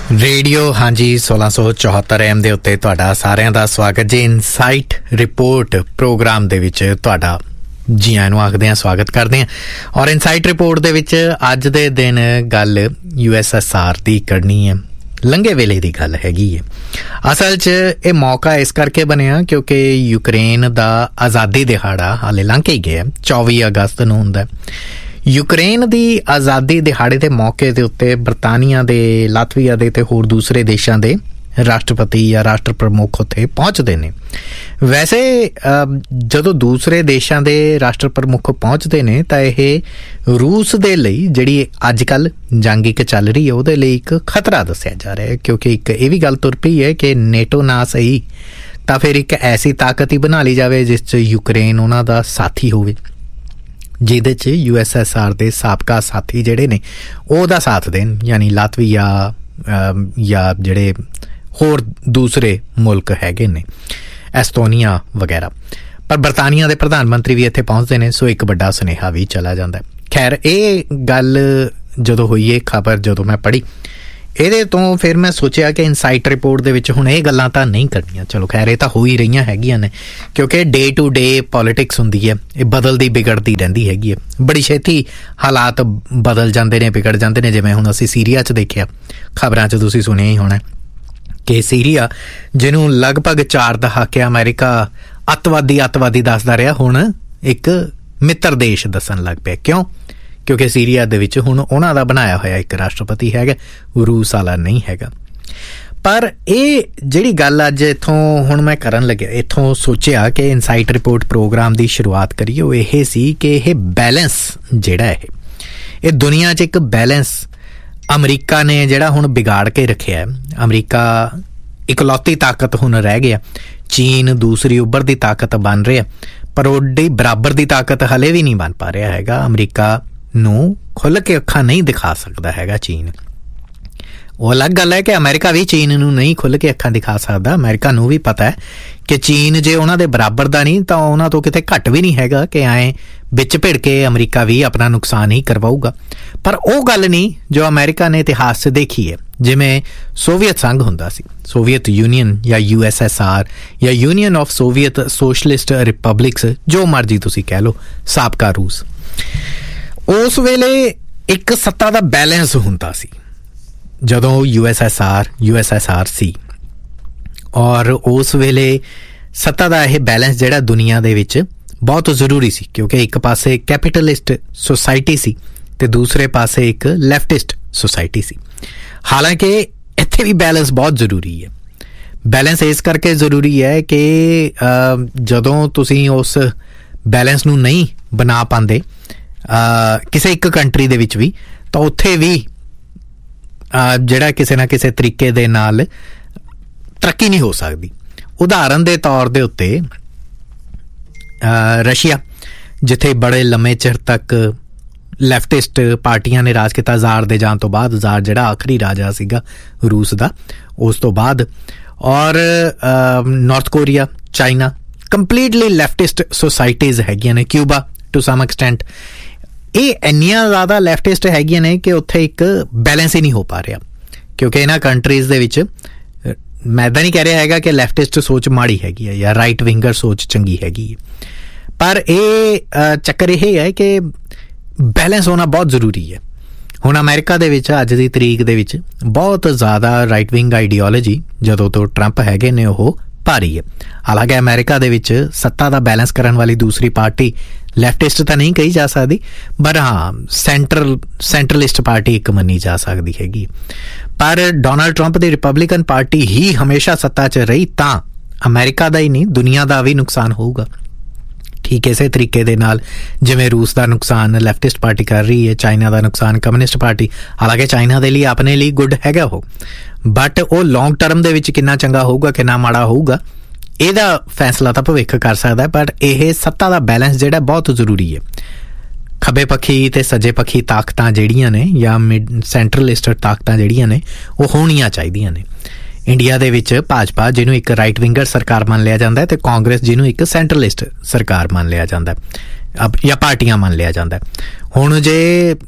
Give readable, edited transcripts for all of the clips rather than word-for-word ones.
Radio ਹਾਂਜੀ 1674 AM ਦੇ ਉੱਤੇ ਤੁਹਾਡਾ ਸਾਰਿਆਂ ਦਾ ਸਵਾਗਤ ਜੀ। ਇਨਸਾਈਟ ਰਿਪੋਰਟ ਪ੍ਰੋਗਰਾਮ ਦੇ ਵਿੱਚ ਤੁਹਾਡਾ ਜੀ ਆਇਆਂ ਨੂੰ ਆਖਦੇ ਹਾਂ, ਸਵਾਗਤ ਕਰਦੇ ਹਾਂ। ਔਰ ਇਨਸਾਈਟ ਰਿਪੋਰਟ ਦੇ ਵਿੱਚ ਅੱਜ ਦੇ ਦਿਨ ਗੱਲ USSR ਦੀ ਕਰਨੀ ਹੈ, ਲੰਘੇ ਵੇਲੇ ਦੀ ਗੱਲ ਹੈਗੀ ਹੈ। ਅਸਲ 'ਚ ਇਹ ਮੌਕਾ ਇਸ ਕਰਕੇ ਬਣਿਆ ਕਿਉਂਕਿ ਯੂਕਰੇਨ ਦਾ ਆਜ਼ਾਦੀ ਦਿਹਾੜਾ ਹਾਲੇ ਲੰਘ ਕੇ ਹੀ ਗਿਆ, 24 ਅਗਸਤ ਨੂੰ ਹੁੰਦਾ। ਯੂਕਰੇਨ ਦੀ ਆਜ਼ਾਦੀ ਦਿਹਾੜੇ ਦੇ ਮੌਕੇ ਦੇ ਉੱਤੇ ਬਰਤਾਨੀਆ ਦੇ, ਲਾਤਵੀਆ ਦੇ ਤੇ ਹੋਰ ਦੂਸਰੇ ਦੇਸ਼ਾਂ ਦੇ ਰਾਸ਼ਟਰਪਤੀ ਜਾਂ ਰਾਸ਼ਟਰ ਪ੍ਰਮੁੱਖ ਉੱਥੇ ਪਹੁੰਚਦੇ ਨੇ। ਵੈਸੇ ਜਦੋਂ ਦੂਸਰੇ ਦੇਸ਼ਾਂ ਦੇ ਰਾਸ਼ਟਰ ਪ੍ਰਮੁੱਖ ਪਹੁੰਚਦੇ ਨੇ ਤਾਂ ਇਹ ਰੂਸ ਦੇ ਲਈ ਜਿਹੜੀ ਅੱਜ ਕੱਲ੍ਹ ਜੰਗ ਇੱਕ ਚੱਲ ਰਹੀ ਹੈ ਉਹਦੇ ਲਈ ਇੱਕ ਖਤਰਾ ਦੱਸਿਆ ਜਾ ਰਿਹਾ ਹੈ, ਕਿਉਂਕਿ ਇੱਕ ਇਹ ਵੀ ਗੱਲ ਤੁਰ ਪਈ ਹੈ ਕਿ ਨੇਟੋ ਨਾ ਸਹੀ ਤਾਂ ਫਿਰ ਇੱਕ ਐਸੀ ਤਾਕਤ ਹੀ ਬਣਾ ਲਈ ਜਾਵੇ ਜਿਸ 'ਚ ਯੂਕਰੇਨ ਉਹਨਾਂ ਦਾ ਸਾਥੀ ਹੋਵੇ, ਜਿਹਦੇ 'ਚ USSR ਦੇ ਸਾਬਕਾ ਸਾਥੀ ਜਿਹੜੇ ਨੇ ਉਹਦਾ ਸਾਥ ਦੇਣ, ਯਾਨੀ ਲਾਤਵੀਆ ਜਾਂ ਜਿਹੜੇ ਹੋਰ ਦੂਸਰੇ ਮੁਲਕ ਹੈਗੇ ਨੇ, ਐਸਤੋਨੀਆ ਵਗੈਰਾ। ਪਰ ਬਰਤਾਨੀਆ ਦੇ ਪ੍ਰਧਾਨ ਮੰਤਰੀ ਵੀ ਇੱਥੇ ਪਹੁੰਚਦੇ ਨੇ, ਸੋ ਇੱਕ ਵੱਡਾ ਸੁਨੇਹਾ ਵੀ ਚਲਾ ਜਾਂਦਾ। ਖੈਰ, ਇਹ ਗੱਲ ਜਦੋਂ ਹੋਈ, ਇਹ ਖਬਰ ਜਦੋਂ ਮੈਂ ਪੜ੍ਹੀ, ਇਹਦੇ ਤੋਂ ਫਿਰ ਮੈਂ ਸੋਚਿਆ ਕਿ ਇਨਸਾਈਟ ਰਿਪੋਰਟ ਦੇ ਵਿੱਚ ਹੁਣ ਇਹ ਗੱਲਾਂ ਤਾਂ ਨਹੀਂ ਕਰਨੀਆਂ। ਚਲੋ ਖੈਰ, ਇਹ ਤਾਂ ਹੋ ਹੀ ਰਹੀਆਂ ਹੈਗੀਆਂ ਨੇ, ਕਿਉਂਕਿ ਡੇ ਟੂ ਡੇ ਪੋਲੀਟਿਕਸ ਹੁੰਦੀ ਹੈ, ਇਹ ਬਦਲਦੀ ਵਿਗੜਦੀ ਰਹਿੰਦੀ ਹੈਗੀ ਹੈ। ਬੜੀ ਛੇਤੀ ਹਾਲਾਤ ਬਦਲ ਜਾਂਦੇ ਨੇ, ਵਿਗੜ ਜਾਂਦੇ ਨੇ। ਜਿਵੇਂ ਹੁਣ ਅਸੀਂ ਸੀਰੀਆ 'ਚ ਦੇਖਿਆ, ਖਬਰਾਂ 'ਚ ਤੁਸੀਂ ਸੁਣਿਆ ਹੀ ਹੋਣਾ ਕਿ ਸੀਰੀਆ, ਜਿਹਨੂੰ ਲਗਭਗ 4 ਦਹਾਕੇ ਅਮਰੀਕਾ ਅੱਤਵਾਦੀ ਦੱਸਦਾ ਰਿਹਾ, ਹੁਣ ਇੱਕ ਮਿੱਤਰ ਦੇਸ਼ ਦੱਸਣ ਲੱਗ ਪਿਆ। ਕਿਉਂ? ਕਿਉਂਕਿ ਸੀਰੀਆ ਦੇ ਵਿੱਚ ਹੁਣ ਉਹਨਾਂ ਦਾ ਬਣਾਇਆ ਹੋਇਆ ਇੱਕ ਰਾਸ਼ਟਰਪਤੀ ਹੈਗਾ, ਰੂਸ ਵਾਲਾ ਨਹੀਂ ਹੈਗਾ। ਪਰ ਇਹ ਜਿਹੜੀ ਗੱਲ ਅੱਜ ਇੱਥੋਂ ਹੁਣ ਮੈਂ ਕਰਨ ਲੱਗਿਆ, ਇੱਥੋਂ ਸੋਚਿਆ ਕਿ ਇਨਸਾਈਟ ਰਿਪੋਰਟ ਪ੍ਰੋਗਰਾਮ ਦੀ ਸ਼ੁਰੂਆਤ ਕਰੀਏ, ਉਹ ਇਹ ਸੀ ਕਿ ਇਹ ਬੈਲੈਂਸ ਜਿਹੜਾ ਇਹ ਦੁਨੀਆ 'ਚ ਇੱਕ ਬੈਲੈਂਸ ਅਮਰੀਕਾ ਨੇ ਜਿਹੜਾ ਹੁਣ ਵਿਗਾੜ ਕੇ ਰੱਖਿਆ। ਅਮਰੀਕਾ ਇਕਲੌਤੀ ਤਾਕਤ ਹੁਣ ਰਹਿ ਗਿਆ, ਚੀਨ ਦੂਸਰੀ ਉੱਭਰਦੀ ਤਾਕਤ ਬਣ ਰਿਹਾ, ਪਰ ਉਹਦੀ ਬਰਾਬਰ ਦੀ ਤਾਕਤ ਹਲੇ ਵੀ ਨਹੀਂ ਬਣ ਪਾ ਰਿਹਾ ਹੈਗਾ। ਅਮਰੀਕਾ ਨੂੰ ਖੁੱਲ੍ਹ ਕੇ ਅੱਖਾਂ ਨਹੀਂ ਦਿਖਾ ਸਕਦਾ ਹੈਗਾ ਚੀਨ। ਉਹ ਅਲੱਗ ਗੱਲ ਹੈ ਕਿ ਅਮਰੀਕਾ ਵੀ ਚੀਨ ਨੂੰ ਨਹੀਂ ਖੁੱਲ੍ਹ ਕੇ ਅੱਖਾਂ ਦਿਖਾ ਸਕਦਾ। ਅਮਰੀਕਾ ਨੂੰ ਵੀ ਪਤਾ ਹੈ ਕਿ ਚੀਨ ਜੇ ਉਹਨਾਂ ਦੇ ਬਰਾਬਰ ਦਾ ਨਹੀਂ ਤਾਂ ਉਹਨਾਂ ਤੋਂ ਕਿਤੇ ਘੱਟ ਵੀ ਨਹੀਂ ਹੈਗਾ, ਕਿ ਐਂ ਵਿੱਚ ਭਿੜ ਕੇ ਅਮਰੀਕਾ ਵੀ ਆਪਣਾ ਨੁਕਸਾਨ ਹੀ ਕਰਵਾਊਗਾ। ਪਰ ਉਹ ਗੱਲ ਨਹੀਂ ਜੋ ਅਮਰੀਕਾ ਨੇ ਇਤਿਹਾਸ 'ਚ ਦੇਖੀ ਹੈ। ਜਿਵੇਂ ਸੋਵੀਅਤ ਸੰਘ ਹੁੰਦਾ ਸੀ, ਸੋਵੀਅਤ ਯੂਨੀਅਨ ਜਾਂ USSR ਜਾਂ union of Soviet socialist Republics, ਜੋ ਮਰਜ਼ੀ ਤੁਸੀਂ ਕਹਿ ਲਓ, ਸਾਬਕਾ ਰੂਸ। ਉਸ ਵੇਲੇ ਇੱਕ ਸੱਤਾ ਦਾ ਬੈਲੈਂਸ ਹੁੰਦਾ ਸੀ ਜਦੋਂ USSR ਸੀ, ਔਰ ਉਸ ਵੇਲੇ ਸੱਤਾ ਦਾ ਇਹ ਬੈਲੈਂਸ ਜਿਹੜਾ ਦੁਨੀਆ ਦੇ ਵਿੱਚ ਬਹੁਤ ਜ਼ਰੂਰੀ ਸੀ, ਕਿਉਂਕਿ ਇੱਕ ਪਾਸੇ ਕੈਪੀਟਲਿਸਟ ਸੁਸਾਇਟੀ ਸੀ ਤੇ ਦੂਸਰੇ ਪਾਸੇ ਇੱਕ ਲੈਫਟਿਸਟ ਸੁਸਾਇਟੀ ਸੀ। ਹਾਲਾਂਕਿ ਇੱਥੇ ਵੀ ਬੈਲੈਂਸ ਬਹੁਤ ਜ਼ਰੂਰੀ ਹੈ। ਬੈਲੈਂਸ ਇਸ ਕਰਕੇ ਜ਼ਰੂਰੀ ਹੈ ਕਿ ਜਦੋਂ ਤੁਸੀਂ ਉਸ ਬੈਲੈਂਸ ਨੂੰ ਨਹੀਂ ਬਣਾ ਪਾਉਂਦੇ ਕਿਸੇ ਇੱਕ ਕੰਟਰੀ ਦੇ ਵਿੱਚ ਵੀ, ਤਾਂ ਉੱਥੇ ਵੀ ਜਿਹੜਾ ਕਿਸੇ ਨਾ ਕਿਸੇ ਤਰੀਕੇ ਦੇ ਨਾਲ ਤਰੱਕੀ ਨਹੀਂ ਹੋ ਸਕਦੀ। ਉਦਾਹਰਨ ਦੇ ਤੌਰ ਦੇ ਉੱਤੇ ਰਸ਼ੀਆ, ਜਿੱਥੇ ਬੜੇ ਲੰਮੇ ਚਿਰ ਤੱਕ ਲੈਫਟਿਸਟ ਪਾਰਟੀਆਂ ਨੇ ਰਾਜ ਕੀਤਾ, ਜ਼ਾਰ ਦੇ ਜਾਣ ਤੋਂ ਬਾਅਦ, ਜ਼ਾਰ ਜਿਹੜਾ ਆਖਰੀ ਰਾਜਾ ਸੀਗਾ ਰੂਸ ਦਾ, ਉਸ ਤੋਂ ਬਾਅਦ, ਔਰ north Korea, China, completely leftist societies ਹੈਗੀਆਂ ਨੇ। ਕਿਊਬਾ ਟੂ ਸਮ ਐਕਸਟੈਂਟ, ਇਹ ਇੰਨੀਆਂ ਜ਼ਿਆਦਾ ਲੈਫਟਿਸਟ ਹੈਗੀਆਂ ਨੇ ਕਿ ਉੱਥੇ ਇੱਕ ਬੈਲੈਂਸ ਹੀ ਨਹੀਂ ਹੋ ਪਾ ਰਿਹਾ, ਕਿਉਂਕਿ ਇਹਨਾਂ ਕੰਟਰੀਜ਼ ਦੇ ਵਿੱਚ, ਮੈਂ ਇੱਦਾਂ ਨਹੀਂ ਕਹਿ ਰਿਹਾ ਹੈਗਾ ਕਿ ਲੈਫਟਿਸਟ ਸੋਚ ਮਾੜੀ ਹੈਗੀ ਹੈ ਜਾਂ ਰਾਈਟ ਵਿੰਗਰ ਸੋਚ ਚੰਗੀ ਹੈਗੀ ਹੈ, ਪਰ ਇਹ ਚੱਕਰ ਇਹ ਹੈ ਕਿ ਬੈਲੈਂਸ ਹੋਣਾ ਬਹੁਤ ਜ਼ਰੂਰੀ ਹੈ। ਹੁਣ ਅਮਰੀਕਾ ਦੇ ਵਿੱਚ ਅੱਜ ਦੀ ਤਰੀਕ ਦੇ ਵਿੱਚ ਬਹੁਤ ਜ਼ਿਆਦਾ ਰਾਈਟ ਵਿੰਗ ਆਈਡੀਓਲੋਜੀ, ਜਦੋਂ ਤੋਂ ਟਰੰਪ ਹੈਗੇ ਨੇ, ਉਹ ਭਾਰੀ ਹੈ। ਹਾਲਾਂਕਿ ਅਮਰੀਕਾ ਦੇ ਵਿੱਚ ਸੱਤਾ ਦਾ ਬੈਲੈਂਸ ਕਰਨ ਵਾਲੀ ਦੂਸਰੀ ਪਾਰਟੀ ਲੈਫਟਿਸਟ ਤਾਂ ਨਹੀਂ ਕਹੀ ਜਾ ਸਕਦੀ, ਪਰ ਹਾਂ ਸੈਂਟਰਲਿਸਟ ਪਾਰਟੀ ਇੱਕ ਮੰਨੀ ਜਾ ਸਕਦੀ ਹੈਗੀ। ਪਰ ਡੋਨਾਲਡ ਟਰੰਪ ਦੀ ਰਿਪਬਲਿਕਨ ਪਾਰਟੀ ਹੀ ਹਮੇਸ਼ਾ ਸੱਤਾ 'ਚ ਰਹੀ ਤਾਂ ਅਮਰੀਕਾ ਦਾ ਹੀ ਨਹੀਂ, ਦੁਨੀਆ ਦਾ ਵੀ ਨੁਕਸਾਨ ਹੋਊਗਾ। ਠੀਕ ਇਸੇ ਤਰੀਕੇ ਦੇ ਨਾਲ ਜਿਵੇਂ ਰੂਸ ਦਾ ਨੁਕਸਾਨ ਲੈਫਟਿਸਟ ਪਾਰਟੀ ਕਰ ਰਹੀ ਹੈ, ਚਾਈਨਾ ਦਾ ਨੁਕਸਾਨ ਕਮਿਊਨਿਸਟ ਪਾਰਟੀ। ਹਾਲਾਂਕਿ ਚਾਈਨਾ ਦੇ ਲਈ ਆਪਣੇ ਲਈ ਗੁੱਡ ਹੈਗਾ ਉਹ, ਬਟ ਉਹ ਲੌਂਗ ਟਰਮ ਦੇ ਵਿੱਚ ਕਿੰਨਾ ਚੰਗਾ ਹੋਊਗਾ, ਕਿੰਨਾ ਮਾੜਾ ਹੋਊਗਾ, ਇਹਦਾ ਫੈਸਲਾ ਤਾਂ ਭਵਿੱਖ ਕਰ ਸਕਦਾ। ਪਰ ਇਹ ਸੱਤਾ ਦਾ ਬੈਲੈਂਸ ਜਿਹੜਾ ਬਹੁਤ ਜ਼ਰੂਰੀ ਹੈ। ਖੱਬੇ ਪੱਖੀ ਤੇ ਸੱਜੇ ਪੱਖੀ ਤਾਕਤਾਂ ਜਿਹੜੀਆਂ ਨੇ, ਜਾਂ ਮਿਡ ਸੈਂਟਰਲਿਸਟ ਤਾਕਤਾਂ ਜਿਹੜੀਆਂ ਨੇ, ਉਹ ਹੋਣੀਆਂ ਚਾਹੀਦੀਆਂ ਨੇ। ਇੰਡੀਆ ਦੇ ਵਿੱਚ ਭਾਜਪਾ, ਜਿਹਨੂੰ ਇੱਕ ਰਾਈਟ ਵਿੰਗਰ ਸਰਕਾਰ ਮੰਨ ਲਿਆ ਜਾਂਦਾ ਹੈ, ਤੇ ਕਾਂਗਰਸ, ਜਿਹਨੂੰ ਇੱਕ ਸੈਂਟਰਲਿਸਟ ਸਰਕਾਰ ਮੰਨ ਲਿਆ ਜਾਂਦਾ ਜਾਂ ਪਾਰਟੀਆਂ ਮੰਨ ਲਿਆ ਜਾਂਦਾ। ਹੁਣ ਜੇ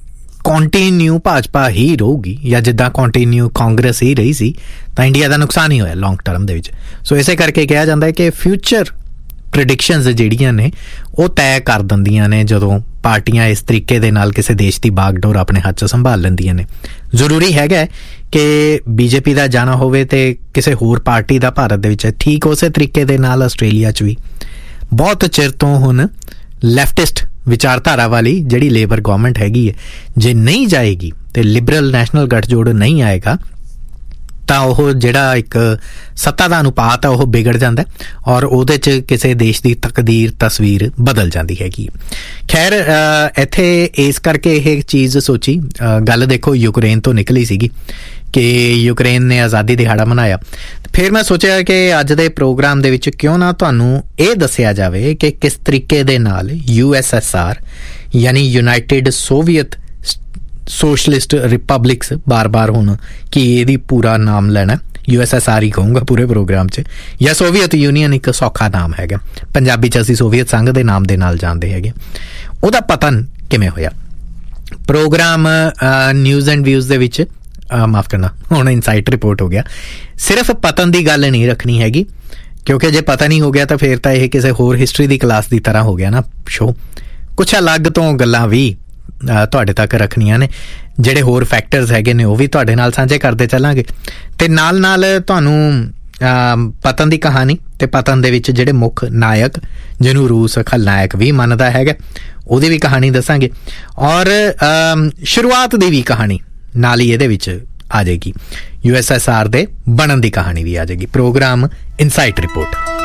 ਕੰਟੀਨਿਊ ਭਾਜਪਾ ਹੀ ਰਹੂਗੀ ਜਾਂ ਜਿੱਦਾਂ ਕੰਟੀਨਿਊ ਕਾਂਗਰਸ ਹੀ ਰਹੀ ਸੀ ਤਾਂ ਇੰਡੀਆ ਦਾ ਨੁਕਸਾਨ ਹੀ ਹੋਇਆ ਲੌਂਗ ਟਰਮ ਦੇ ਵਿੱਚ। ਸੋ ਇਸੇ ਕਰਕੇ ਕਿਹਾ ਜਾਂਦਾ ਹੈ ਕਿ ਫਿਊਚਰ ਪ੍ਰੈਡਿਕਸ਼ਨਸ ਜਿਹੜੀਆਂ ਨੇ ਉਹ ਤੈਅ ਕਰ ਦਿੰਦੀਆਂ ਨੇ ਜਦੋਂ ਪਾਰਟੀਆਂ ਇਸ ਤਰੀਕੇ ਦੇ ਨਾਲ ਕਿਸੇ ਦੇਸ਼ ਦੀ ਬਾਗਡੋਰ ਆਪਣੇ ਹੱਥ 'ਚ ਸੰਭਾਲ ਲੈਂਦੀਆਂ ਨੇ। ਜ਼ਰੂਰੀ ਹੈਗਾ ਕਿ ਬੀਜੇਪੀ ਦਾ ਜਾਣਾ ਹੋਵੇ ਤੇ ਕਿਸੇ ਹੋਰ ਪਾਰਟੀ ਦਾ ਭਾਰਤ ਦੇ ਵਿੱਚ ਠੀਕ ਉਸੇ ਤਰੀਕੇ ਦੇ ਨਾਲ ਆਸਟ੍ਰੇਲੀਆ 'ਚ ਵੀ ਬਹੁਤ ਚਿਰ ਤੋਂ ਹੁਣ ਲੈਫਟਿਸਟ ਵਿਚਾਰਧਾਰਾ ਵਾਲੀ ਜਿਹੜੀ ਲੇਬਰ ਗਵਰਨਮੈਂਟ ਹੈਗੀ ਹੈ, ਜੇ ਨਹੀਂ ਜਾਏਗੀ ਤੇ ਲਿਬਰਲ ਨੈਸ਼ਨਲ ਗੱਠਜੋੜ ਨਹੀਂ ਆਏਗਾ ਤਾਂ ਉਹ ਜਿਹੜਾ ਇੱਕ ਸੱਤਾ ਦਾ ਅਨੁਪਾਤ ਆ ਉਹ ਵਿਗੜ ਜਾਂਦਾ ਔਰ ਉਹਦੇ 'ਚ ਕਿਸੇ ਦੇਸ਼ ਦੀ ਤਕਦੀਰ ਤਸਵੀਰ ਬਦਲ ਜਾਂਦੀ ਹੈਗੀ। ਖੈਰ ਇੱਥੇ ਇਸ ਕਰਕੇ ਇਹ ਚੀਜ਼ ਸੋਚੀ, ਗੱਲ ਦੇਖੋ ਯੂਕਰੇਨ ਤੋਂ ਨਿਕਲੀ ਸੀਗੀ ਕਿ ਯੂਕਰੇਨ ਨੇ ਆਜ਼ਾਦੀ ਦਿਹਾੜਾ ਮਨਾਇਆ। ਫਿਰ ਮੈਂ ਸੋਚਿਆ ਕਿ ਅੱਜ ਦੇ ਪ੍ਰੋਗਰਾਮ ਦੇ ਵਿੱਚ ਕਿਉਂ ਨਾ ਤੁਹਾਨੂੰ ਇਹ ਦੱਸਿਆ ਜਾਵੇ ਕਿ ਕਿਸ ਤਰੀਕੇ ਦੇ ਨਾਲ USSR ਯਾਨੀ ਯੂਨਾਈਟਿਡ ਸੋਵੀਅਤ ਸੋਸ਼ਲਿਸਟ ਰਿਪਬਲਿਕਸ, ਬਾਰ-ਬਾਰ ਹੁਣ ਕਿ ਇਹਦੀ ਪੂਰਾ ਨਾਮ ਲੈਣਾ USSR ਹੀ ਕਹੂੰਗਾ ਪੂਰੇ ਪ੍ਰੋਗਰਾਮ 'ਚ, ਜਾਂ ਸੋਵੀਅਤ ਯੂਨੀਅਨ ਇੱਕ ਸੌਖਾ ਨਾਮ ਹੈਗਾ, ਪੰਜਾਬੀ 'ਚ ਅਸੀਂ ਸੋਵੀਅਤ ਸੰਘ ਦੇ ਨਾਮ ਦੇ ਨਾਲ ਜਾਣਦੇ ਹੈਗੇ, ਉਹਦਾ ਪਤਨ ਕਿਵੇਂ ਹੋਇਆ। ਪ੍ਰੋਗਰਾਮ ਨਿਊਜ਼ ਐਂਡ ਵਿਊਜ਼ ਦੇ ਵਿੱਚ ਮਾਫ ਕਰਨਾ ਹੁਣ ਇਨਸਾਈਟ ਰਿਪੋਰਟ ਹੋ ਗਿਆ, ਸਿਰਫ ਪਤਨ ਦੀ ਗੱਲ ਨਹੀਂ ਰੱਖਣੀ ਹੈਗੀ ਕਿਉਂਕਿ ਜੇ ਪਤਾ ਨਹੀਂ ਹੋ ਗਿਆ ਤਾਂ ਫਿਰ ਤਾਂ ਇਹ ਕਿਸੇ ਹੋਰ ਹਿਸਟਰੀ ਦੀ ਕਲਾਸ ਦੀ ਤਰ੍ਹਾਂ ਹੋ ਗਿਆ ਨਾ ਸ਼ੋ। ਕੁਛ ਅਲੱਗ ਤੋਂ ਗੱਲਾਂ ਵੀ ਤੁਹਾਡੇ ਤੱਕ ਰੱਖਣੀਆਂ ਨੇ, ਜਿਹੜੇ ਹੋਰ ਫੈਕਟਰਸ ਹੈਗੇ ਨੇ ਉਹ ਵੀ ਤੁਹਾਡੇ ਨਾਲ ਸਾਂਝੇ ਕਰਦੇ ਚੱਲਾਂਗੇ ਤੇ ਨਾਲ ਨਾਲ ਤੁਹਾਨੂੰ ਪਤਨ ਦੀ ਕਹਾਣੀ ਤੇ ਪਤਨ ਦੇ ਵਿੱਚ ਜਿਹੜੇ ਮੁੱਖ ਨਾਇਕ ਜਿਹਨੂੰ ਰੂਸ ਖਲਨਾਇਕ ਵੀ ਮੰਨਦਾ ਹੈਗਾ ਉਹਦੀ ਵੀ ਕਹਾਣੀ ਦੱਸਾਂਗੇ ਔਰ ਸ਼ੁਰੂਆਤ ਦੀ ਵੀ ਕਹਾਣੀ ਨਾਲ ਹੀ ਇਹਦੇ ਵਿੱਚ ਆ ਜਾਏਗੀ, USSR ਦੇ ਬਣਨ ਦੀ ਕਹਾਣੀ ਵੀ ਆ ਜਾਏਗੀ। Programme insight report.